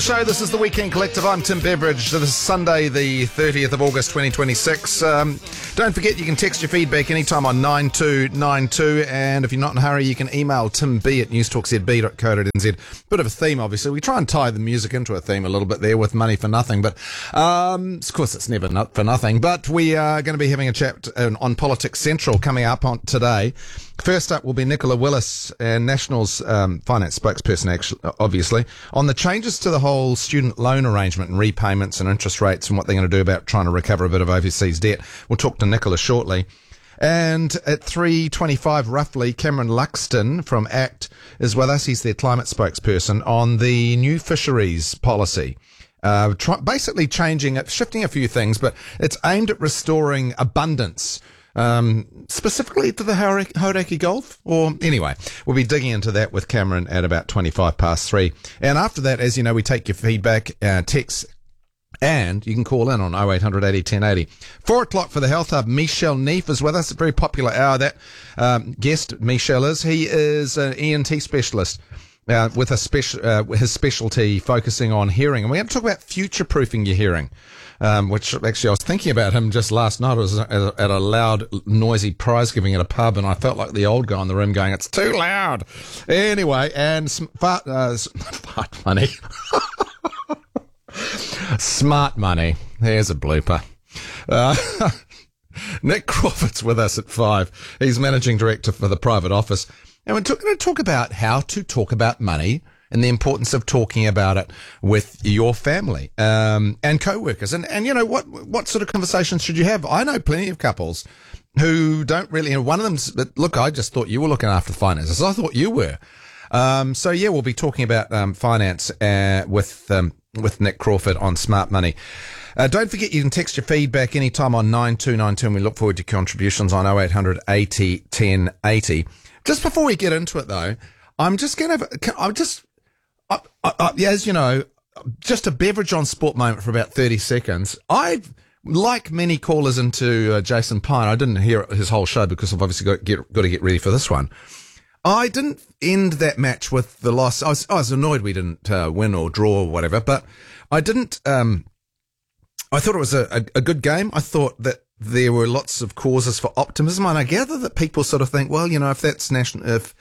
Show. This is the Weekend Collective. I'm Tim Beveridge. This is Sunday, the 30th of August, 2026. Don't forget, you can text your feedback anytime on 9292, and if you're not in a hurry, you can email timb@newstalkzb.co.nz. Bit of a theme, obviously. We try and tie the music into a theme a little bit there with Money for Nothing, but of course it's never not for nothing. But we are going to be having a chat on Politics Central coming up on today. First up will be Nicola Willis, National's finance spokesperson, actually, obviously, on the changes to the whole student loan arrangement and repayments and interest rates and what they're going to do about trying to recover a bit of overseas debt. We'll talk to Nicola shortly. And at 3:25 roughly, Cameron Luxton from ACT is with us. He's their climate spokesperson on the new fisheries policy. Basically changing it, shifting a few things, but it's aimed at restoring abundance. Specifically to the Hauraki Gulf, or anyway, we'll be digging into that with Cameron at about 3:25. And after that, as you know, we take your feedback, texts, and you can call in on 0800 80 1080. 4 o'clock for the Health Hub. Michelle Neef is with us. A very popular hour, that guest Michelle is. He is an ENT specialist. With his specialty focusing on hearing. And we're going to talk about future-proofing your hearing, which actually I was thinking about him just last night. I was at a loud, noisy prize giving at a pub, and I felt like the old guy in the room going, "It's too loud." Anyway, and smart money. Smart money. There's a blooper. Nick Crawford's with us at 5. He's Managing Director for the Private Office. And we're going to talk about how to talk about money and the importance of talking about it with your family and co-workers. And you know, what sort of conversations should you have? I know plenty of couples who don't really, and one of them's, but look, I just thought you were looking after the finances. I thought you were. So yeah, we'll be talking about finance with Nick Crawford on Smart Money. Don't forget, you can text your feedback anytime on 9292, and we look forward to contributions on 0800 80 1080. Just before we get into it, though, I'm just going to, as you know, just a beverage on sport moment for about 30 seconds. Like many callers into Jason Pine, I didn't hear his whole show because I've obviously got to get ready for this one. I didn't end that match with the loss. I was annoyed we didn't win or draw or whatever, but I didn't. I thought it was a good game. I thought that there were lots of causes for optimism, and I gather that people sort of think, well, you know, if that's the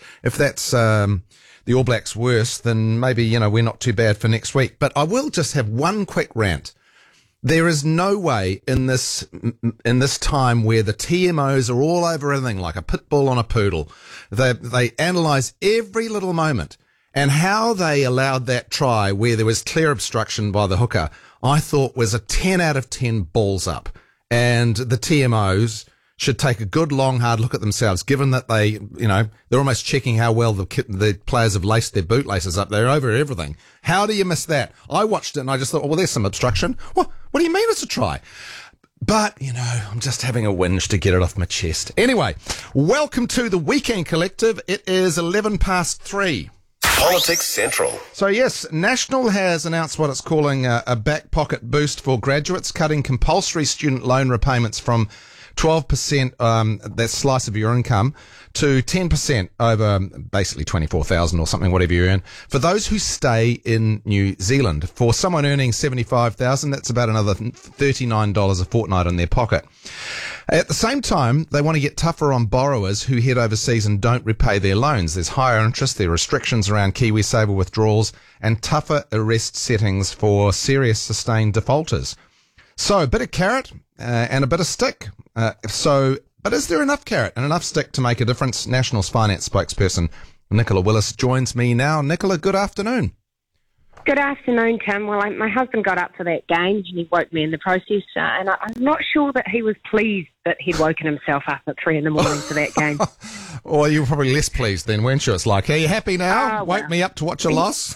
All Blacks worse, then maybe, you know, we're not too bad for next week. But I will just have one quick rant. There is no way in this time where the TMOs are all over everything like a pit bull on a poodle. They analyse every little moment, and how they allowed that try where there was clear obstruction by the hooker, I thought was a 10 out of 10 balls up. And the TMOs should take a good, long, hard look at themselves, given that they're almost checking how well the players have laced their bootlaces up. They're over everything. How do you miss that? I watched it and I just thought, well, there's some obstruction. What do you mean it's a try? But, you know, I'm just having a whinge to get it off my chest. Anyway, welcome to the Weekend Collective. It is 3:11. Politics Central. So yes, National has announced what it's calling a back pocket boost for graduates, cutting compulsory student loan repayments from 12%, that slice of your income, to 10% over basically 24,000 or something, whatever you earn, for those who stay in New Zealand. For someone earning 75,000, that's about another $39 a fortnight in their pocket. At the same time, they want to get tougher on borrowers who head overseas and don't repay their loans. There's higher interest, there are restrictions around KiwiSaver withdrawals, and tougher arrest settings for serious sustained defaulters. So a bit of carrot and a bit of stick. But is there enough carrot and enough stick to make a difference? National's finance spokesperson Nicola Willis joins me now. Nicola, good afternoon. Good afternoon, Tim. Well, my husband got up for that game and he woke me in the process, and I'm not sure that he was pleased that he'd woken himself up at 3 a.m. for that game. Well, you were probably less pleased then, weren't you? It's like, are you happy now? Well, Woke me up to watch a loss?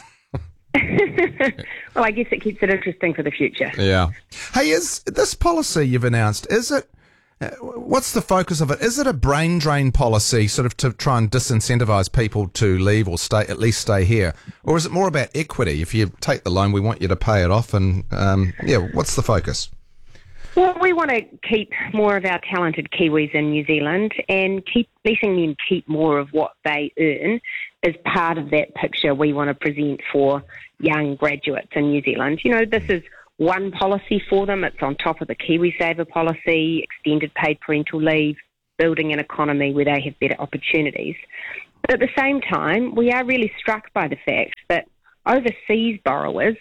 Well, I guess it keeps it interesting for the future. Yeah. Hey, is this policy you've announced, is it, what's the focus of it? Is it a brain drain policy sort of to try and disincentivise people to leave or at least stay here? Or is it more about equity? If you take the loan, we want you to pay it off, and what's the focus? Well, we want to keep more of our talented Kiwis in New Zealand and keep letting them keep more of what they earn. is part of that picture we want to present for young graduates in New Zealand. You know, this is one policy for them. It's on top of the KiwiSaver policy, extended paid parental leave, building an economy where they have better opportunities. But at the same time, we are really struck by the fact that overseas borrowers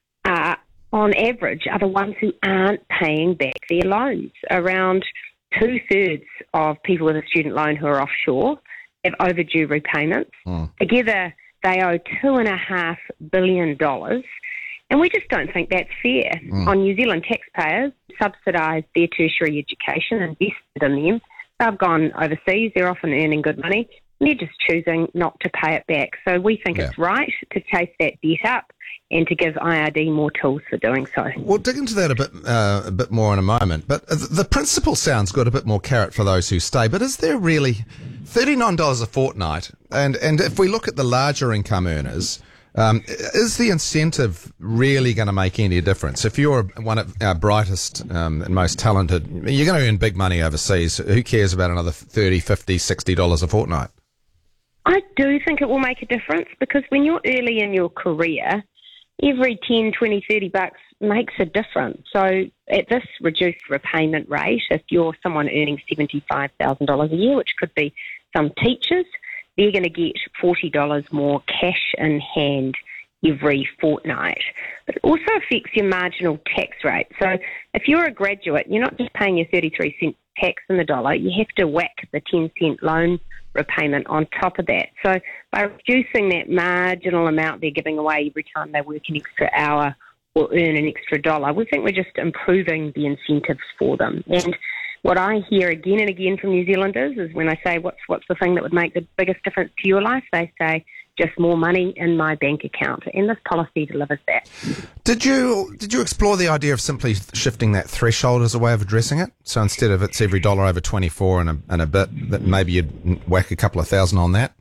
on average, are the ones who aren't paying back their loans. Around 2/3 of people with a student loan who are offshore have overdue repayments. Together, they owe $2.5 billion. And we just don't think that's fair on New Zealand taxpayers, subsidised their tertiary education, invested in them. They've gone overseas, they're often earning good money, and they're just choosing not to pay it back. So we think it's right to chase that debt up and to give IRD more tools for doing so. We'll dig into that a bit more in a moment. But the principle sounds good, a bit more carrot for those who stay. But is there really $39 a fortnight? And if we look at the larger income earners, is the incentive really going to make any difference? If you're one of our brightest and most talented, you're going to earn big money overseas. Who cares about another $30, $50, $60 a fortnight? I do think it will make a difference, because when you're early in your career, every 10, 20, 30 bucks makes a difference. So at this reduced repayment rate, if you're someone earning $75,000 a year, which could be some teachers, they're going to get $40 more cash in hand every fortnight. But it also affects your marginal tax rate. So if you're a graduate, you're not just paying your 33-cent tax in the dollar, you have to whack the 10-cent loan repayment on top of that. So by reducing that marginal amount they're giving away every time they work an extra hour or earn an extra dollar, we think we're just improving the incentives for them. And what I hear again and again from New Zealanders is when I say, what's the thing that would make the biggest difference to your life? They say, just more money in my bank account. And this policy delivers that. Did you explore the idea of simply shifting that threshold as a way of addressing it? So instead of it's every dollar over 24 and a bit, that maybe you'd whack a couple of thousand on that?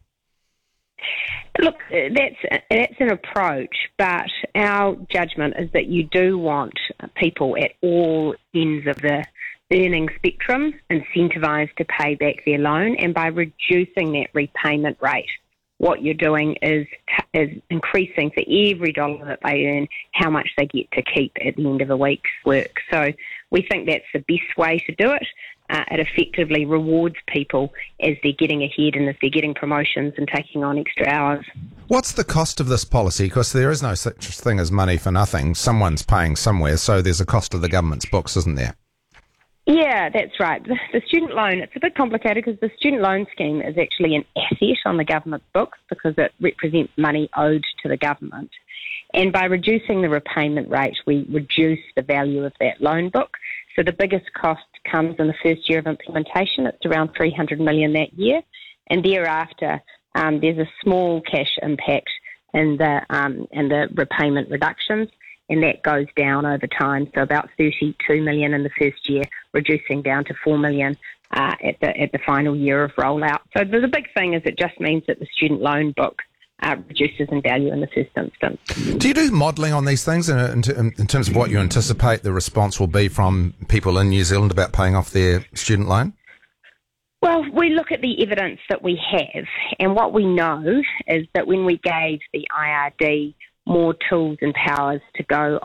Look, that's an approach, but our judgment is that you do want people at all ends of the earning spectrum incentivised to pay back their loan, and by reducing that repayment rate, what you're doing is increasing for every dollar that they earn how much they get to keep at the end of a week's work. So we think that's the best way to do it. It effectively rewards people as they're getting ahead and as they're getting promotions and taking on extra hours. What's the cost of this policy? Because there is no such thing as money for nothing. Someone's paying somewhere, so there's a cost of the government's books, isn't there? Yeah, that's right. The student loan, it's a bit complicated because the student loan scheme is actually an asset on the government's books because it represents money owed to the government. And by reducing the repayment rate, we reduce the value of that loan book. So the biggest cost comes in the first year of implementation. It's around $300 million that year. And thereafter, there's a small cash impact in the repayment reductions, and that goes down over time. So about $32 million in the first year, reducing down to $4 million at the final year of rollout. So the big thing is it just means that the student loan book reduces in value in the first instance. Do you do modelling on these things in terms of what you anticipate the response will be from people in New Zealand about paying off their student loan? Well, we look at the evidence that we have, and what we know is that when we gave the IRD more tools and powers to go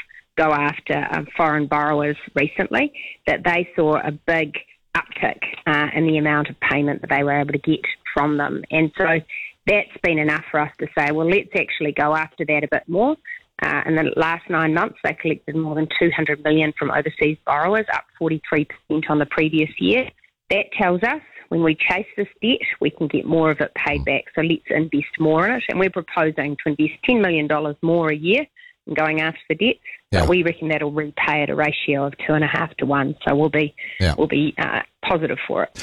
after foreign borrowers recently, that they saw a big uptick in the amount of payment that they were able to get from them. And so that's been enough for us to say, well, let's actually go after that a bit more. In the last 9 months, they collected more than $200 million from overseas borrowers, up 43% on the previous year. That tells us when we chase this debt, we can get more of it paid back. So let's invest more in it. And we're proposing to invest $10 million more a year in going after the debt. Yeah. But we reckon that'll repay at a ratio of 2.5 to 1. So we'll be positive for it.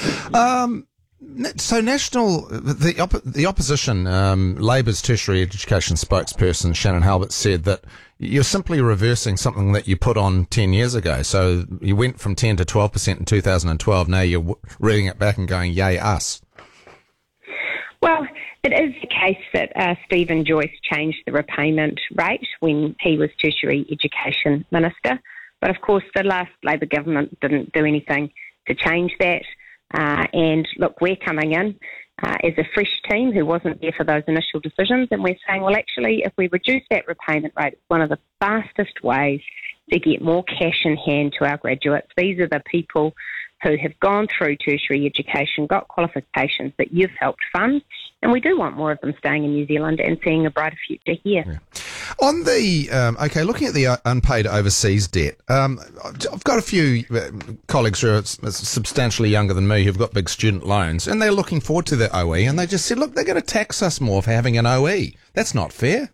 So the opposition, Labour's tertiary education spokesperson Shannon Halbert said that you're simply reversing something that you put on 10 years ago. So you went from 10 to 12% in 2012. Now you're reading it back and going, yay, us. Well, it is the case that Stephen Joyce changed the repayment rate when he was Tertiary Education Minister. But of course, the last Labor government didn't do anything to change that. And look, we're coming in as a fresh team who wasn't there for those initial decisions, and we're saying, well, actually, if we reduce that repayment rate, it's one of the fastest ways to get more cash in hand to our graduates. These are the people who have gone through tertiary education, got qualifications that you've helped fund, and we do want more of them staying in New Zealand and seeing a brighter future here. Yeah. On the, looking at the unpaid overseas debt, I've got a few colleagues who are substantially younger than me who've got big student loans, and they're looking forward to the OE, and they just said, look, they're going to tax us more for having an OE. That's not fair.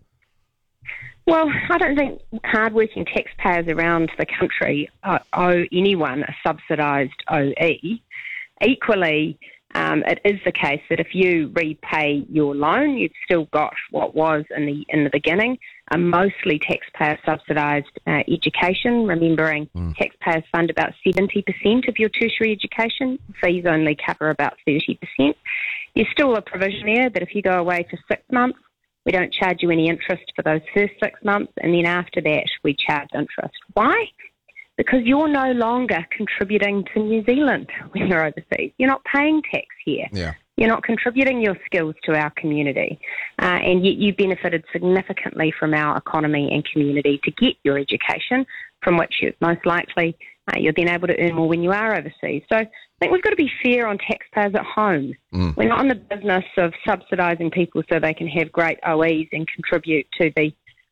Well, I don't think hard-working taxpayers around the country owe anyone a subsidised OE. Equally, it is the case that if you repay your loan, you've still got what was in the beginning a mostly taxpayer-subsidised education. Remembering taxpayers fund about 70% of your tertiary education, fees only cover about 30%. There's still a provision there that if you go away for 6 months, we don't charge you any interest for those first 6 months, and then after that we charge interest. Why? Because you're no longer contributing to New Zealand when you're overseas. You're not paying tax here. Yeah. You're not contributing your skills to our community, and yet you benefited significantly from our economy and community to get your education, from which you most likely you're then able to earn more when you are overseas. So I think we've got to be fair on taxpayers at home. We're not in the business of subsidising people so they can have great OEs and contribute to the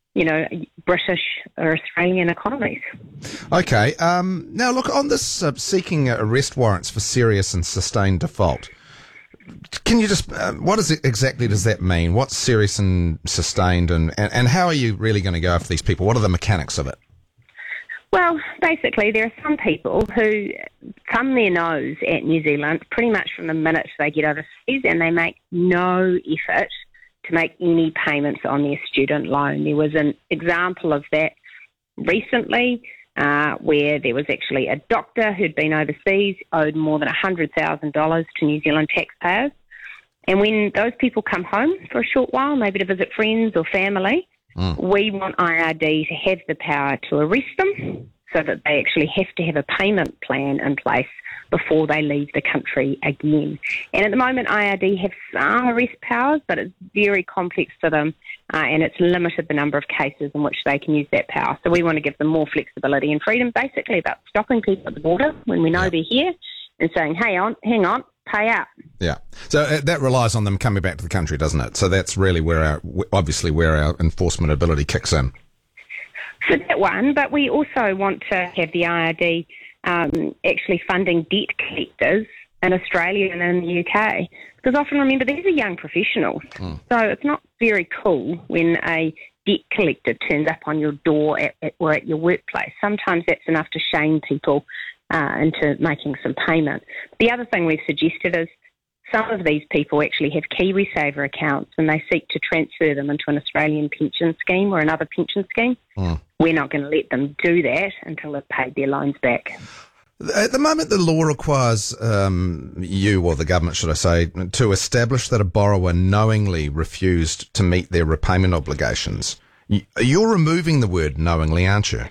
British or Australian economies. Okay. Now, look, on this seeking arrest warrants for serious and sustained default, can you just, exactly does that mean? What's serious and sustained, and how are you really going to go after these people? What are the mechanics of it? Well, basically, there are some people who thumb their nose at New Zealand pretty much from the minute they get overseas, and they make no effort to make any payments on their student loan. There was an example of that recently where there was actually a doctor who'd been overseas, owed more than $100,000 to New Zealand taxpayers. And when those people come home for a short while, maybe to visit friends or family, we want IRD to have the power to arrest them so that they actually have to have a payment plan in place before they leave the country again. And at the moment, IRD have some arrest powers, but it's very complex for them, and it's limited the number of cases in which they can use that power. So we want to give them more flexibility and freedom, basically about stopping people at the border when we know they're here and saying, hang on, pay up. Yeah. So that relies on them coming back to the country, doesn't it? So that's really where our enforcement ability kicks in. For that one, but we also want to have the IRD actually funding debt collectors in Australia and in the UK. Because often, remember, these are young professionals. So it's not very cool when a debt collector turns up on your door or at your workplace. Sometimes that's enough to shame people into making some payment. The other thing we've suggested is some of these people actually have KiwiSaver accounts and they seek to transfer them into an Australian pension scheme or another pension scheme. We're not going to let them do that until they've paid their loans back. At the moment, the law requires you, or the government, should I say, to establish that a borrower knowingly refused to meet their repayment obligations. You're removing the word knowingly, aren't you?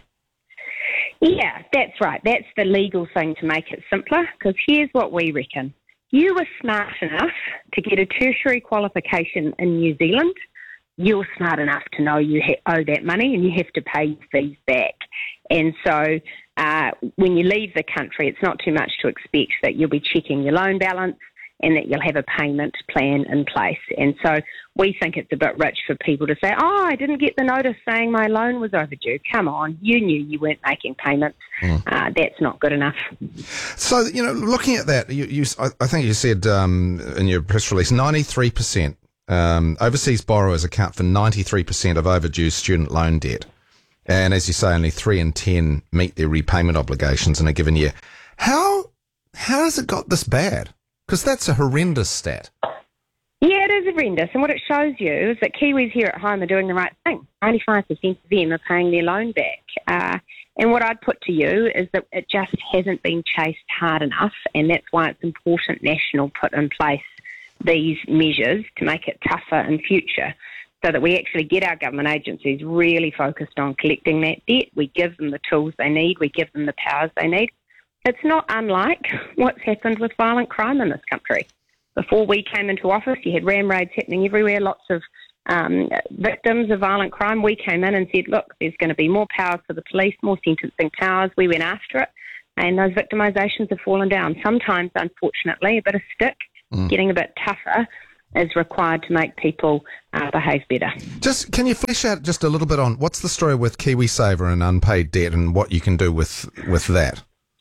Yeah, that's right. That's the legal thing to make it simpler, because here's what we reckon. You were smart enough to get a tertiary qualification in New Zealand. You're smart enough to know you owe that money and you have to pay your fees back. And so when you leave the country, it's not too much to expect that you'll be checking your loan balance and that you'll have a payment plan in place. And so we think it's a bit rich for people to say, I didn't get the notice saying my loan was overdue. Come on, you knew you weren't making payments. That's not good enough. So, looking at that, I think you said in your press release, 93% overseas borrowers account for 93% of overdue student loan debt. And as you say, only 3 in 10 meet their repayment obligations in a given year. How has it got this bad? Because that's a horrendous stat. Yeah, it is horrendous. And what it shows you is that Kiwis here at home are doing the right thing. 95% of them are paying their loan back. And what I'd put to you is that it just hasn't been chased hard enough, and that's why it's important National put in place these measures to make it tougher in future, so that we actually get our government agencies really focused on collecting that debt. We give them the tools they need. We give them the powers they need. It's not unlike what's happened with violent crime in this country. Before we came into office, you had ram raids happening everywhere, lots of victims of violent crime. We came in and said, look, there's going to be more powers for the police, more sentencing powers. We went after it, and those victimisations have fallen down. Sometimes, unfortunately, a bit of stick, getting a bit tougher, is required to make people behave better. Just can you flesh out just a little bit on what's the story with KiwiSaver and unpaid debt and what you can do with that?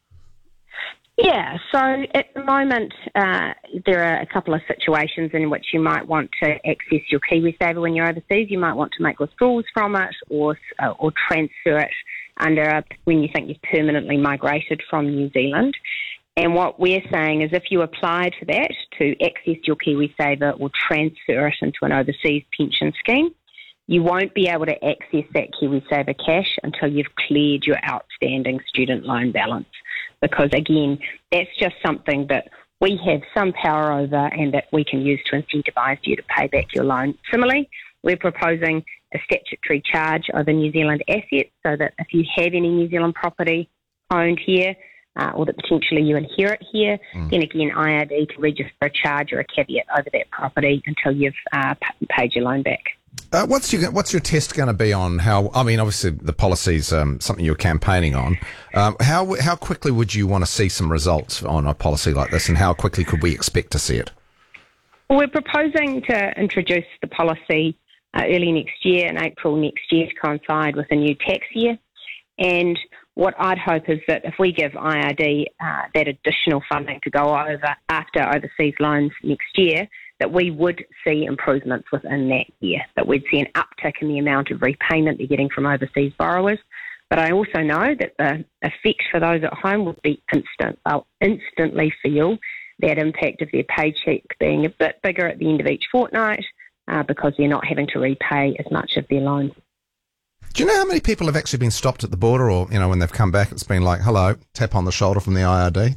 Yeah, so at the moment there are a couple of situations in which you might want to access your KiwiSaver when you're overseas. You might want to make withdrawals from it or transfer it when you think you've permanently migrated from New Zealand. And what we're saying is if you applied for that to access your KiwiSaver or transfer it into an overseas pension scheme, you won't be able to access that KiwiSaver cash until you've cleared your outstanding student loan balance. Because, again, that's just something that we have some power over and that we can use to incentivise you to pay back your loan. Similarly, we're proposing a statutory charge over New Zealand assets so that if you have any New Zealand property owned here or that potentially you inherit here, then again, IRD can register a charge or a caveat over that property until you've paid your loan back. What's your test going to be on how? I mean, obviously the policy's something you're campaigning on. How quickly would you want to see some results on a policy like this, and how quickly could we expect to see it? Well, we're proposing to introduce the policy early next year, in April next year, to coincide with a new tax year. And what I'd hope is that if we give IRD that additional funding to go over after overseas loans next year, that we would see improvements within that year, that we'd see an uptick in the amount of repayment they're getting from overseas borrowers. But I also know that the effect for those at home would be instant. They'll instantly feel that impact of their paycheck being a bit bigger at the end of each fortnight because they're not having to repay as much of their loan. Do you know how many people have actually been stopped at the border, or when they've come back, it's been like, hello, tap on the shoulder from the IRD?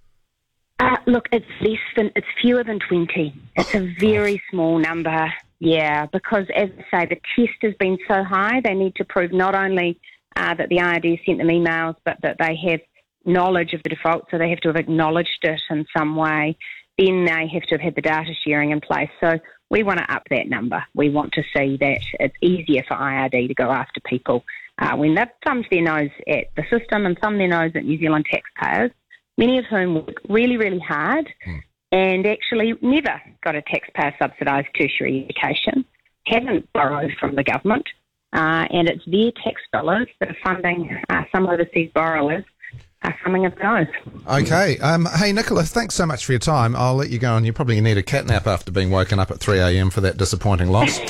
Look, it's fewer than 20. It's a very small number, yeah, because as I say, the test has been so high, they need to prove not only that the IRD sent them emails, but that they have knowledge of the default, so they have to have acknowledged it in some way. Then they have to have had the data sharing in place. So we want to up that number. We want to see that it's easier for IRD to go after people when they've thumbed their nose at the system and thumbed their nose at New Zealand taxpayers, many of whom work really, really hard and actually never got a taxpayer-subsidised tertiary education, haven't borrowed from the government, and it's their tax dollars that are funding some overseas borrowers coming of those. Okay. Hey, Nicola, thanks so much for your time. I'll let you go, and you probably need a cat nap after being woken up at 3 a.m. for that disappointing loss.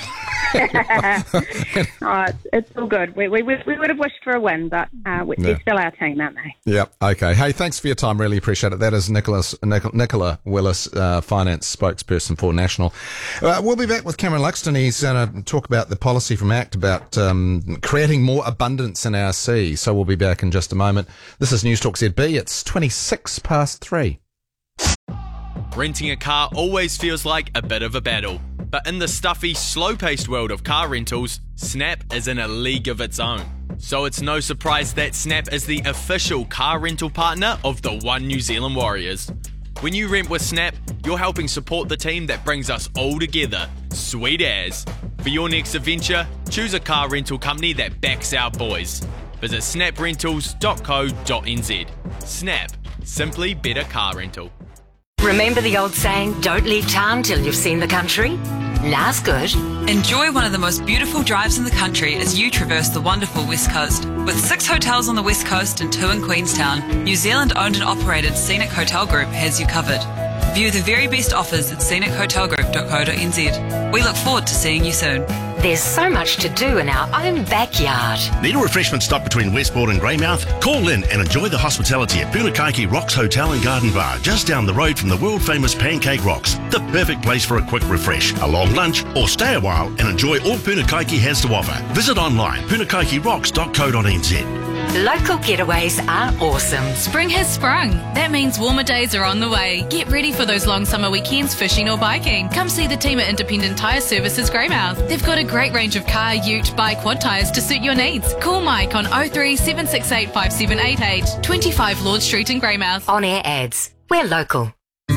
It's all good. We would have wished for a win, but they're still our team, aren't they? Yep. Okay. Hey, thanks for your time. Really appreciate it. That is Nicola Willis, finance spokesperson for National. We'll be back with Cameron Luxton. He's going to talk about the policy from ACT about creating more abundance in our sea. So we'll be back in just a moment. This is News Talk ZB. It's 3:26. Renting a car always feels like a bit of a battle. But in the stuffy, slow-paced world of car rentals, Snap is in a league of its own. So it's no surprise that Snap is the official car rental partner of the One New Zealand Warriors. When you rent with Snap, you're helping support the team that brings us all together. Sweet as. For your next adventure, choose a car rental company that backs our boys. Visit snaprentals.co.nz. Snap. Simply better car rental. Remember the old saying, don't leave town till you've seen the country? Now's good. Enjoy one of the most beautiful drives in the country as you traverse the wonderful West Coast. With 6 hotels on the West Coast and 2 in Queenstown, New Zealand owned and operated Scenic Hotel Group has you covered. View the very best offers at scenichotelgroup.co.nz. We look forward to seeing you soon. There's so much to do in our own backyard. Need a refreshment stop between Westport and Greymouth? Call in and enjoy the hospitality at Punakaiki Rocks Hotel and Garden Bar, just down the road from the world-famous Pancake Rocks. The perfect place for a quick refresh, a long lunch, or stay a while and enjoy all Punakaiki has to offer. Visit online, punakaikirocks.co.nz. Local getaways are awesome. Spring has sprung. That means warmer days are on the way. Get ready for those long summer weekends fishing or biking. Come see the team at Independent Tyre Services Greymouth. They've got a great range of car, ute, bike, quad tyres to suit your needs. Call Mike on 03 768 5788, 25 Lord Street in Greymouth. On air ads. We're local.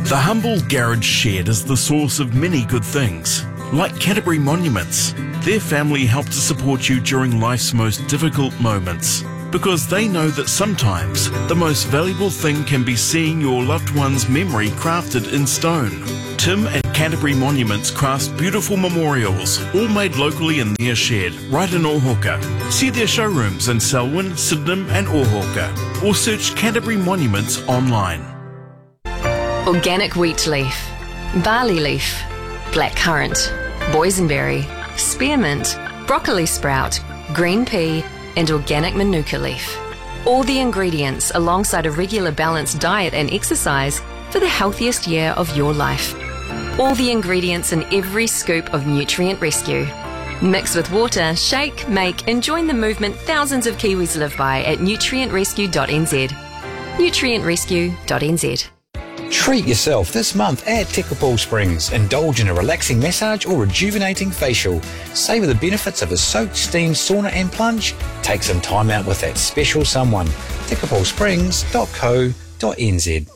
The humble garage shed is the source of many good things, like Canterbury Monuments. Their family help to support you during life's most difficult moments, because they know that sometimes the most valuable thing can be seeing your loved one's memory crafted in stone. Tim at Canterbury Monuments crafts beautiful memorials, all made locally in their shed, right in Ōhauka. See their showrooms in Selwyn, Sydenham and Ōhauka, or search Canterbury Monuments online. Organic wheat leaf, barley leaf, blackcurrant, boysenberry, spearmint, broccoli sprout, green pea and organic manuka leaf. All the ingredients alongside a regular balanced diet and exercise for the healthiest year of your life. All the ingredients in every scoop of Nutrient Rescue. Mix with water, shake, make and join the movement thousands of Kiwis live by at nutrientrescue.nz. nutrientrescue.nz. Treat yourself this month at Tekapō Springs. Indulge in a relaxing massage or rejuvenating facial. Savour the benefits of a soaked, steamed sauna and plunge. Take some time out with that special someone. tekapōsprings.co.nz.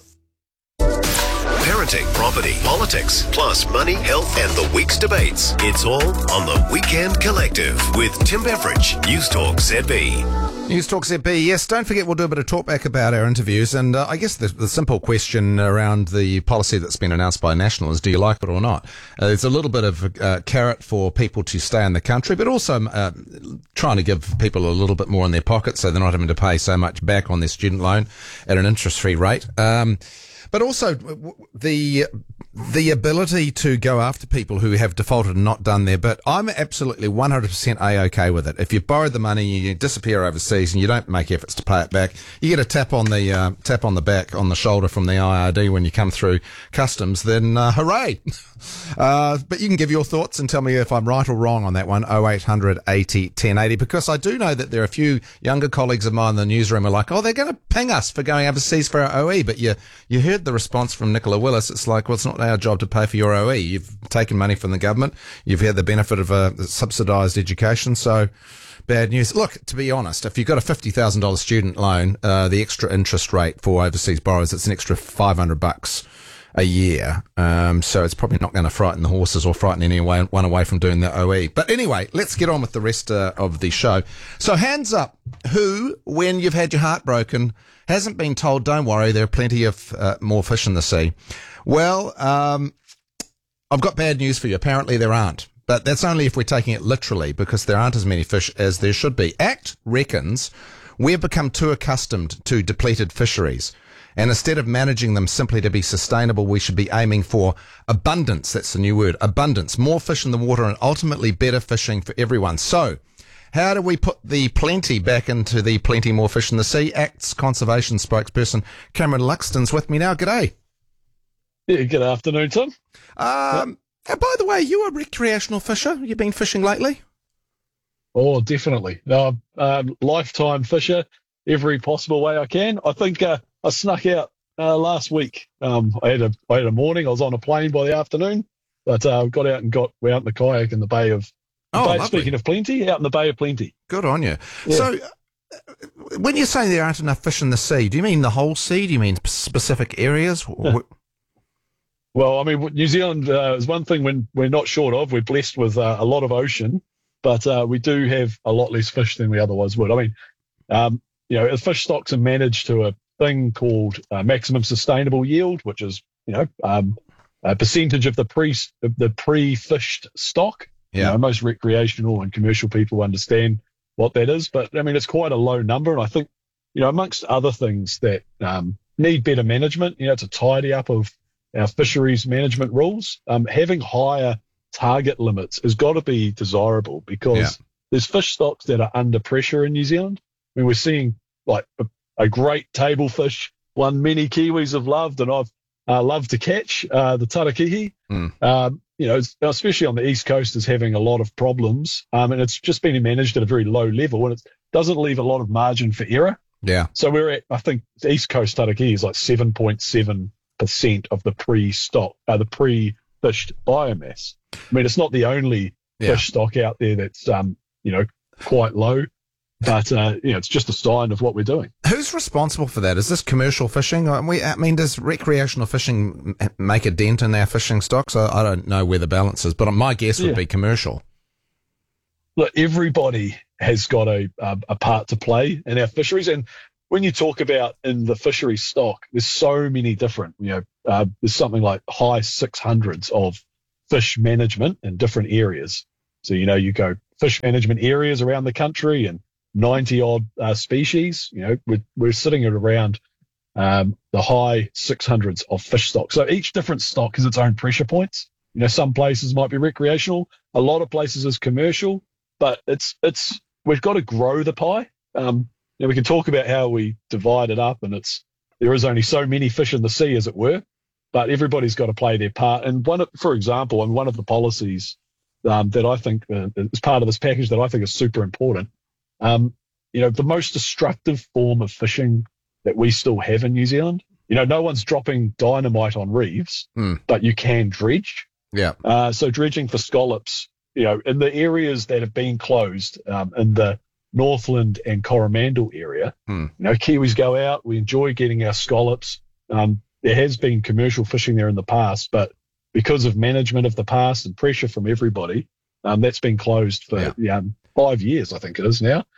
Parenting, property, politics, plus money, health and the week's debates. It's all on the Weekend Collective with Tim Beveridge, News Talk ZB. News Talk ZB, yes, don't forget we'll do a bit of talk back about our interviews, and I guess the simple question around the policy that's been announced by National is, do you like it or not? There's a little bit of carrot for people to stay in the country, but also trying to give people a little bit more in their pocket so they're not having to pay so much back on their student loan at an interest-free rate. But also the ability to go after people who have defaulted and not done their bit. I'm absolutely 100% A-OK with it. If you've borrowed the money, you disappear overseas and you don't make efforts to pay it back, you get a tap on the back, on the shoulder from the IRD when you come through customs, then hooray. But you can give your thoughts and tell me if I'm right or wrong on that one, 0800 80 1080, because I do know that there are a few younger colleagues of mine in the newsroom who are like, oh, they're going to ping us for going overseas for our OE. But you heard the response from Nicola Willis. It's like, well, it's not our job to pay for your OE. You've taken money from the government. You've had the benefit of a subsidised education. So bad news. Look, to be honest, if you've got a $50,000 student loan, the extra interest rate for overseas borrowers, it's an extra $500 a year. So it's probably not going to frighten the horses or frighten anyone away from doing the OE. But anyway, let's get on with the rest of the show. So hands up, who, when you've had your heart broken, hasn't been told, don't worry, there are plenty of more fish in the sea? Well, I've got bad news for you. Apparently there aren't. But that's only if we're taking it literally, because there aren't as many fish as there should be. ACT reckons we've become too accustomed to depleted fisheries. And instead of managing them simply to be sustainable, we should be aiming for abundance. That's the new word, abundance. More fish in the water and ultimately better fishing for everyone. So how do we put the plenty back into the plenty more fish in the sea? ACT's conservation spokesperson Cameron Luxton's with me now. G'day. Yeah, good afternoon, Tim. By the way, you a recreational fisher? You been fishing lately? Oh, definitely. No, lifetime fisher, every possible way I can. I think I snuck out last week. I had a morning. I was on a plane by the afternoon, but got out and we're out in the kayak in the Bay of. Speaking of plenty, out in the Bay of Plenty. Good on you. Yeah. So, when you say there aren't enough fish in the sea, do you mean the whole sea? Do you mean specific areas? Well, I mean, New Zealand is one thing we're not short of. We're blessed with a lot of ocean, but we do have a lot less fish than we otherwise would. I mean, the fish stocks are managed to a thing called maximum sustainable yield, which is, a percentage of the pre-fished stock. Yeah. Most recreational and commercial people understand what that is, but I mean, it's quite a low number. And I think, amongst other things that need better management, to tidy up of our fisheries management rules, having higher target limits has got to be desirable, because there's fish stocks that are under pressure in New Zealand. I mean, we're seeing like a great table fish, one many Kiwis have loved, and I've loved to catch, the tarakihi. Especially on the East Coast, is having a lot of problems, and it's just being managed at a very low level, and it doesn't leave a lot of margin for error. Yeah. So we're at, I think, the East Coast tarakihi is like 7.7% of the pre-stock, the pre-fished biomass. I mean, it's not the only fish stock out there that's, quite low. But it's just a sign of what we're doing. Who's responsible for that? Is this commercial fishing? I mean, does recreational fishing make a dent in our fishing stocks? I don't know where the balance is, but my guess would be commercial. Look, everybody has got a part to play in our fisheries, and when you talk about in the fishery stock, there's so many different. There's something like high 600s of fish management in different areas. So you go fish management areas around the country and 90 odd species. We're sitting at around the high 600s of fish stock. So each different stock has its own pressure points. Some places might be recreational, a lot of places is commercial, but we've got to grow the pie. We can talk about how we divide it up, and there is only so many fish in the sea, as it were, but everybody's got to play their part. And for example, one of the policies that I think is part of this package that I think is super important. The most destructive form of fishing that we still have in New Zealand, no one's dropping dynamite on reefs, but you can dredge. Yeah. So dredging for scallops, in the areas that have been closed, in the Northland and Coromandel area, Kiwis go out, we enjoy getting our scallops. There has been commercial fishing there in the past, but because of management of the past and pressure from everybody, that's been closed for 5 years, I think it is now,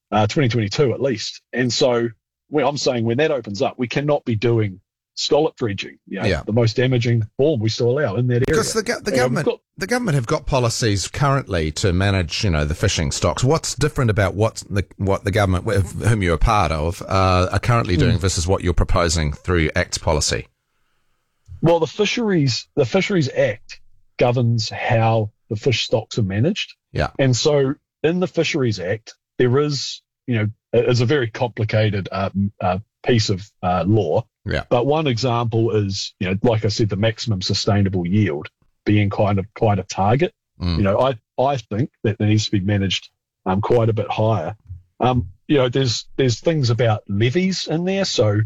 2022 at least. And so I'm saying when that opens up, we cannot be doing scallop dredging, the most damaging form we still allow in that area. Because the government have got policies currently to manage, the fishing stocks. What's different about what the government, with whom you're a part of, are currently doing versus what you're proposing through Act's policy? Well, the Fisheries Act governs how the fish stocks are managed. Yeah. And so in the Fisheries Act, there is, it's a very complicated piece of law. Yeah. But one example is, like I said, the maximum sustainable yield being quite a target. I think that there needs to be managed quite a bit higher. There's things about levies in there. So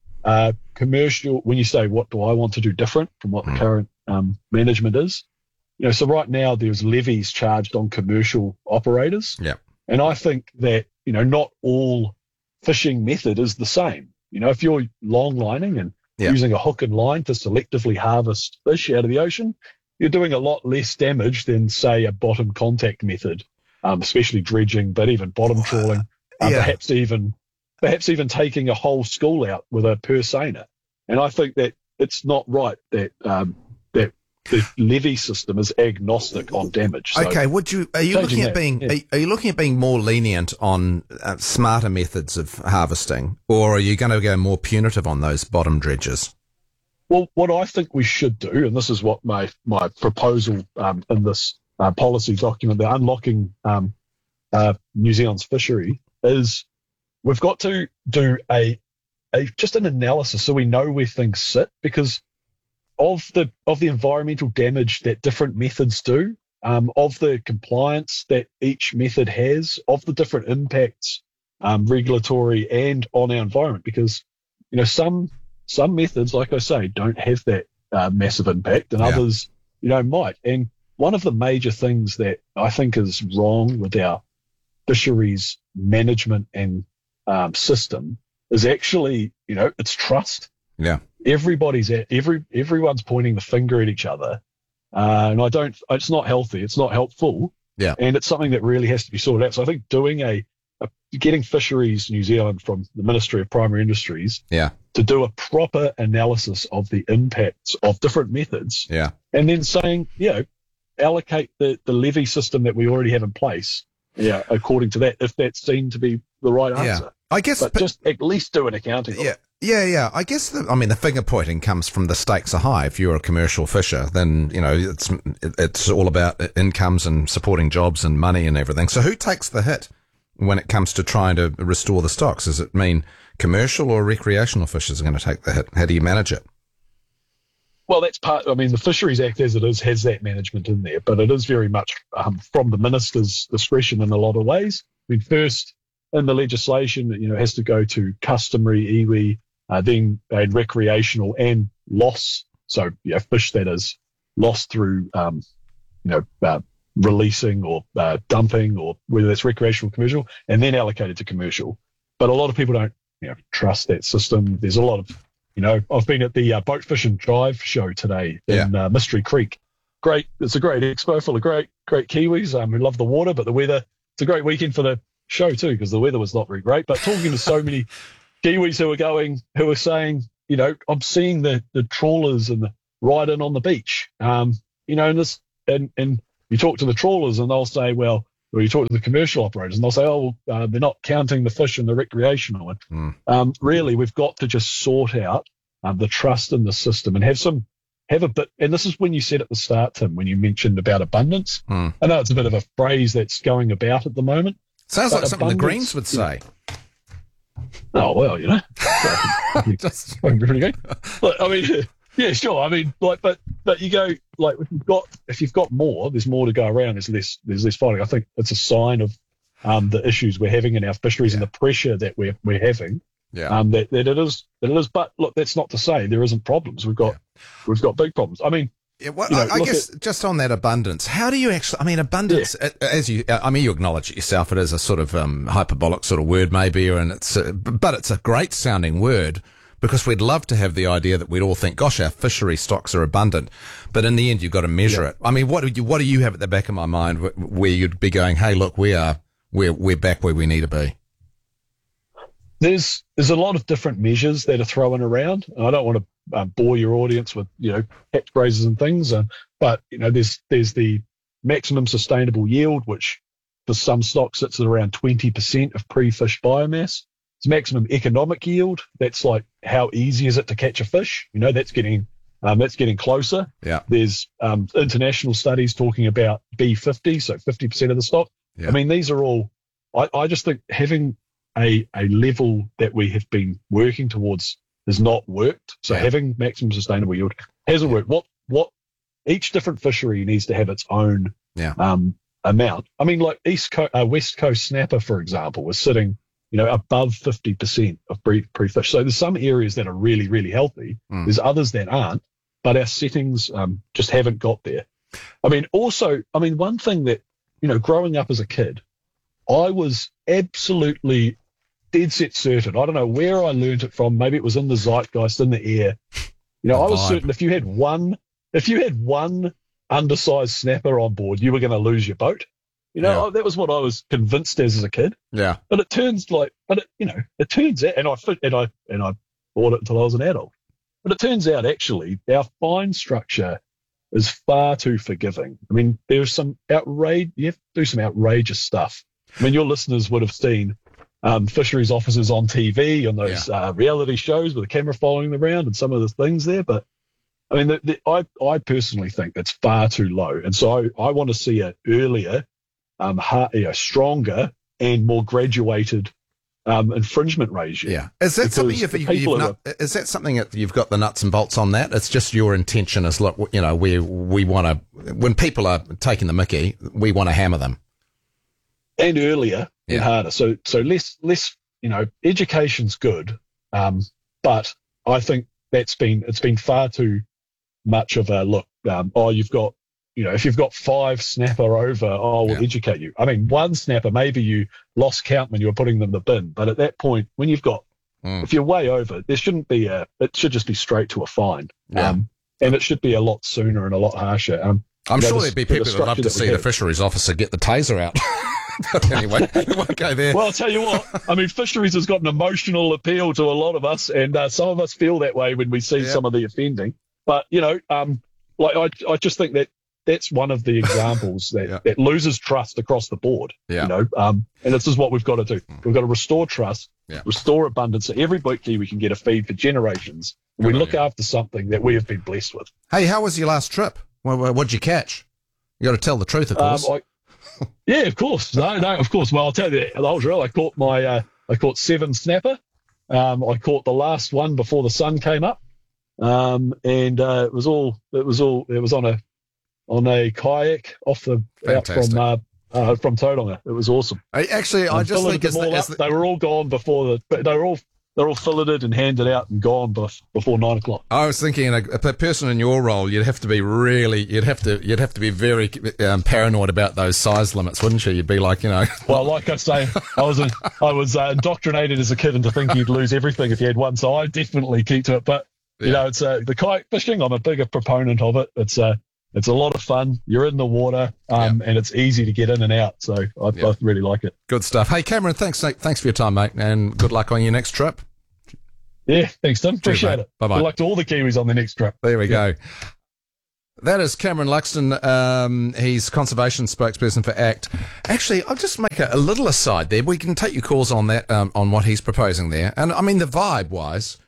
commercial, when you say what do I want to do different from what the current management is, so right now there's levies charged on commercial operators. Yeah. And I think that, not all fishing method is the same. If you're long lining and using a hook and line to selectively harvest fish out of the ocean, you're doing a lot less damage than, say, a bottom contact method, especially dredging, but even bottom trawling, perhaps even taking a whole school out with a purse seiner. And I think that it's not right that that the levy system is agnostic on damage. So okay, are you looking at being more lenient on smarter methods of harvesting, or are you going to go more punitive on those bottom dredges? Well, what I think we should do, and this is what my proposal in this policy document, the Unlocking New Zealand's Fishery, is we've got to do just an analysis so we know where things sit, because of the environmental damage that different methods do, of the compliance that each method has, of the different impacts, regulatory and on our environment, because some methods, like I say, don't have that massive impact, and others might. And one of the major things that I think is wrong with our fisheries management and system is actually it's trust. Yeah. Everyone's pointing the finger at each other, and it's not healthy. It's not helpful. Yeah. And it's something that really has to be sorted out. So I think doing getting Fisheries New Zealand from the Ministry of Primary Industries, to do a proper analysis of the impacts of different methods, and then saying, allocate the levy system that we already have in place, according to that, if that's seen to be the right answer. I guess, but just at least do an accounting. Yeah. I guess the finger pointing comes from the stakes are high. If you're a commercial fisher, then it's all about incomes and supporting jobs and money and everything. So who takes the hit when it comes to trying to restore the stocks? Does it mean commercial or recreational fishers are going to take the hit? How do you manage it? Well, that's part. The Fisheries Act as it is has that management in there, but it is very much from the minister's discretion in a lot of ways. First in the legislation, it has to go to customary iwi, then recreational and loss. So fish that is lost through releasing or dumping, or whether it's recreational, commercial, and then allocated to commercial. But a lot of people don't trust that system. There's a lot of, I've been at the Boat Fish and Drive show today in Mystery Creek. Great. It's a great expo full of great Kiwis who love the water, but the weather, it's a great weekend for the show too, because the weather was not very great. But talking to so many Kiwis who are saying, I'm seeing the trawlers and the riding on the beach, and you talk to the trawlers and they'll say, or you talk to the commercial operators and they'll say, they're not counting the fish in the recreational. And really, we've got to just sort out the trust in the system and have a bit. And this is when you said at the start, Tim, when you mentioned about abundance. I know it's a bit of a phrase that's going about at the moment. Sounds like something the Greens would say. Oh, well, just pretty good. But, I mean, yeah, sure. I mean, but you go, if you've got more, there's more to go around. There's less fighting. I think it's a sign of the issues we're having in our fisheries and the pressure that we're having. Yeah. That it is. But look, that's not to say there isn't problems. We've got big problems. I mean, I guess just on that abundance, how do you actually? I mean, abundance, as you acknowledge it yourself. It is a sort of hyperbolic sort of word, maybe, but it's a great sounding word. Because we'd love to have the idea that we'd all think, gosh, our fishery stocks are abundant. But in the end, you've got to measure it. I mean, what do you have at the back of my mind where you'd be going, hey, look, we're back where we need to be? There's a lot of different measures that are thrown around. I don't want to bore your audience with, catchphrases and things. But, there's the maximum sustainable yield, which for some stocks sits at around 20% of pre-fish biomass. It's maximum economic yield. That's like how easy is it to catch a fish? That's getting closer. Yeah. There's international studies talking about B50, so 50% of the stock. Yeah. I mean, these are all. I just think having a level that we have been working towards has not worked. So having maximum sustainable yield hasn't worked. What each different fishery needs to have its own amount. I mean, like West Coast snapper, for example, was sitting above 50% of pre-fish. So there's some areas that are really, really healthy. There's others that aren't, but our settings just haven't got there. I mean, one thing that, growing up as a kid, I was absolutely dead set certain. I don't know where I learned it from. Maybe it was in the zeitgeist, in the air. I was certain if you had one undersized snapper on board, you were going to lose your boat. That was what I was convinced as a kid. Yeah. But it turns out, and I bought it until I was an adult. But it turns out actually our fine structure is far too forgiving. I mean, there's some you have to do some outrageous stuff. I mean, your listeners would have seen fisheries officers on TV on those reality shows with a camera following them around and some of the things there. But I mean, I personally think that's far too low. And so I want to see an earlier, stronger and more graduated infringement regime. Yeah, is that something is that something that you've got the nuts and bolts on that? It's just your intention is, look, we want to, when people are taking the mickey, we want to hammer them. And earlier and harder. So less, education's good, but I think it's been far too much of a look. You've got. If you've got 5 snapper over, we'll educate you. I mean, 1 snapper, maybe you lost count when you were putting them in the bin. But at that point, when you've got, if you're way over, there shouldn't be it should just be straight to a fine. Yeah. And it should be a lot sooner and a lot harsher. I'm sure there'd be people who'd love to see the fisheries officer get the taser out. But anyway, we won't go there. Well, I'll tell you what, I mean, fisheries has got an emotional appeal to a lot of us, and some of us feel that way when we see some of the offending. But, I just think that's one of the examples that loses trust across the board. Yeah. And this is what we've got to do. We've got to restore trust, restore abundance, so every boat Kiwi can get a feed for generations. We look after something that we have been blessed with. Hey, how was your last trip? What'd you catch? You got to tell the truth, of course. Of course. No, of course. Well, I'll tell you the whole drill. I caught 7 snapper. I caught the last one before the sun came up. And it was on a kayak out from Tauranga. It was awesome. Actually, I just think they were all gone before they were all they're all filleted and handed out and gone before 9 o'clock. I was thinking, a person in your role, you'd have to be very paranoid about those size limits, wouldn't you? You'd be like, Well, like I say, I was indoctrinated as a kid into thinking you'd lose everything if you had one, so I definitely keep to it. But it's the kayak fishing. I'm a bigger proponent of it. It's a lot of fun. You're in the water, and it's easy to get in and out. So I both really like it. Good stuff. Hey, Cameron, thanks for your time, mate, and good luck on your next trip. Yeah, thanks, Tim. Appreciate it. Bye-bye. Good luck to all the Kiwis on the next trip. There we go. That is Cameron Luxton. He's conservation spokesperson for ACT. Actually, I'll just make a little aside there. We can take your calls on that, on what he's proposing there. And I mean, the vibe-wise,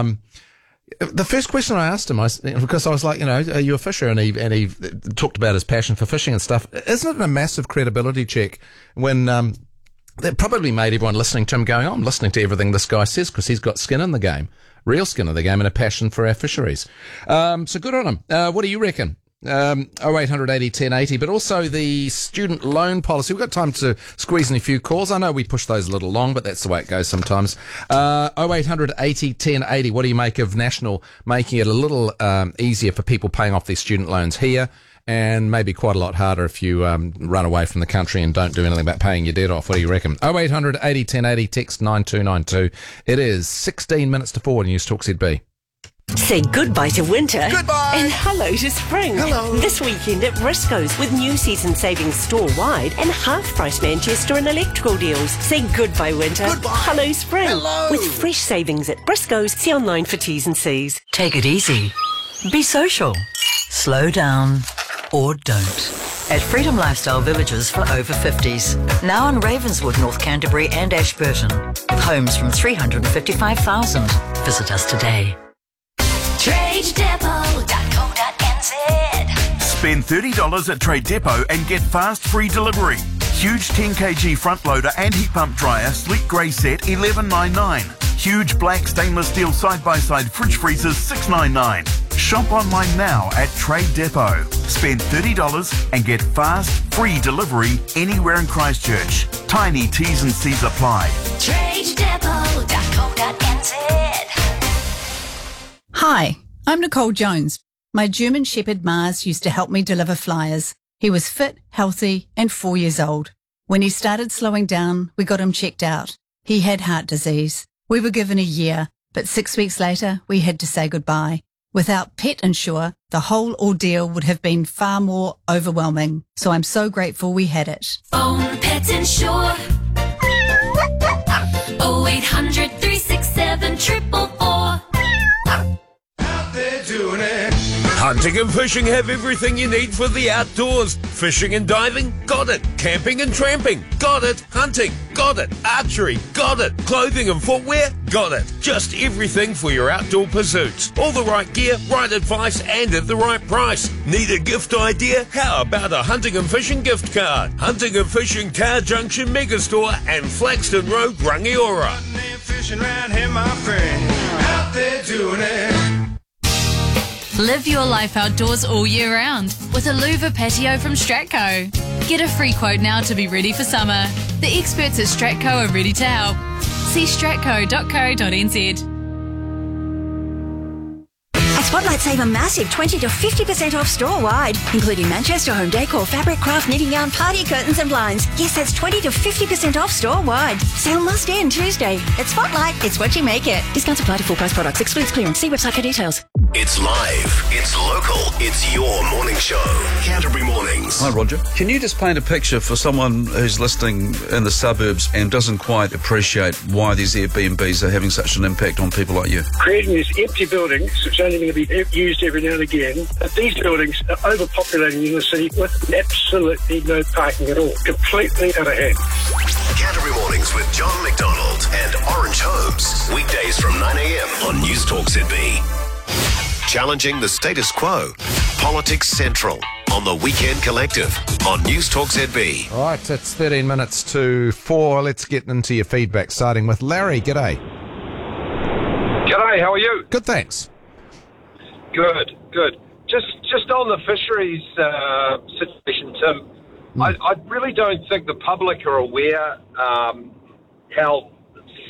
the first question I asked him, because I was like, are you a fisher? And he talked about his passion for fishing and stuff. Isn't it a massive credibility check when that probably made everyone listening to him going, I'm listening to everything this guy says because he's got skin in the game, real skin in the game, and a passion for our fisheries. So good on him. What do you reckon? 0800 80 10 80, but also the student loan policy. We've got time to squeeze in a few calls. I know we push those a little long, but that's the way it goes sometimes. 0800 80 10 80. What do you make of National making it a little easier for people paying off their student loans here, and maybe quite a lot harder if you run away from the country and don't do anything about paying your debt off? What do you reckon? 0800 80 10 80, text 9292. It is 16 minutes to 4 News Talk ZB. Say goodbye to winter. Goodbye. And hello to spring. Hello. This weekend at Briscoe's with new season savings store-wide and half-price Manchester and electrical deals. Say goodbye winter. Goodbye. Hello spring. Hello. With fresh savings at Briscoe's. See online for T's and C's. Take it easy. Be social. Slow down. Or don't. At Freedom Lifestyle Villages for over 50s. Now in Ravenswood, North Canterbury and Ashburton. With homes from $355,000. Visit us today. TradeDepot.co.nz. Spend $30 at Trade Depot and get fast free delivery. Huge 10kg front loader and heat pump dryer, sleek grey set, $11.99. Huge black stainless steel side-by-side fridge freezers, $6.99. Shop online now at Trade Depot. Spend $30 and get fast free delivery anywhere in Christchurch. Tiny T's and C's apply. TradeDepot.co.nz. Hi, I'm Nicole Jones. My German Shepherd Mars used to help me deliver flyers. He was fit, healthy, and 4 years old. When he started slowing down, we got him checked out. He had heart disease. We were given a year, but 6 weeks later, we had to say goodbye. Without Pet Insure, the whole ordeal would have been far more overwhelming. So I'm so grateful we had it. Phone Pet Insure. 0800 367 444. Hunting and fishing have everything you need for the outdoors. Fishing and diving? Got it. Camping and tramping? Got it. Hunting? Got it. Archery? Got it. Clothing and footwear? Got it. Just everything for your outdoor pursuits. All the right gear, right advice, and at the right price. Need a gift idea? How about a hunting and fishing gift card? Hunting and Fishing Car Junction Megastore and Flaxton Road, Rangiora. Fishing around here, my friend. Out there doing it. Live your life outdoors all year round with a louver patio from Stratco. Get a free quote now to be ready for summer. The experts at Stratco are ready to help. See stratco.co.nz. At Spotlight, save a massive 20 to 50% off store-wide, including Manchester home decor, fabric, craft, knitting yarn, party curtains and blinds. Yes, that's 20 to 50% off store-wide. Sale must end Tuesday. At Spotlight, it's what you make it. Discounts apply to full-price products. Excludes clearance. See website for details. It's live, it's local, it's your morning show. Canterbury Mornings. Hi, Roger. Can you just paint a picture for someone who's listening in the suburbs and doesn't quite appreciate why these Airbnbs are having such an impact on people like you? Creating these empty buildings, which are only going to be used every now and again. But these buildings are overpopulating in the city with absolutely no parking at all. Completely out of hand. Canterbury Mornings with John McDonald and Orange Homes. Weekdays from 9 a.m. on News Talk ZB. Challenging the status quo. Politics Central on the Weekend Collective on News Talk ZB. All right, it's 13 minutes to 4. Let's get into your feedback, starting with Larry. G'day. G'day, how are you? Good, thanks. Good. Just on the fisheries situation, Tim, I really don't think the public are aware how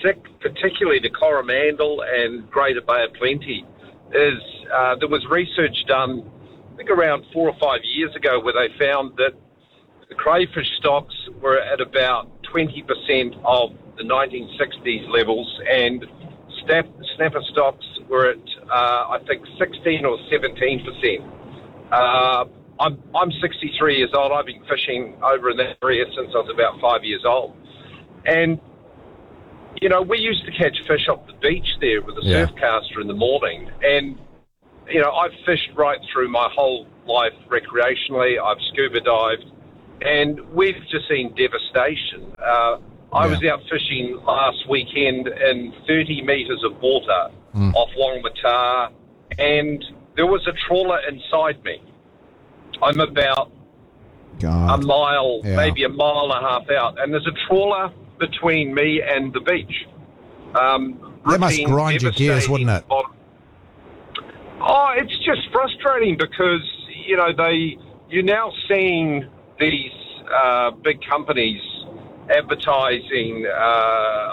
particularly the Coromandel and Greater Bay of Plenty, is there was research done, I think around 4 or 5 years ago, where they found that the crayfish stocks were at about 20% of the 1960s levels, and snapper stocks were at, I think, 16 or 17%. I'm 63 years old. I've been fishing over in that area since I was about 5 years old. And, you know, we used to catch fish off the beach there with a surf caster in the morning. And, you know, I've fished right through my whole life recreationally. I've scuba dived. And we've just seen devastation. I was out fishing last weekend in 30 metres of water off Wangmatar, and there was a trawler inside me. I'm about a mile, maybe a mile and a half out, and there's a trawler between me and the beach. That must grind your gears, wouldn't it? Oh, it's just frustrating because, you know, you're now seeing these big companies advertising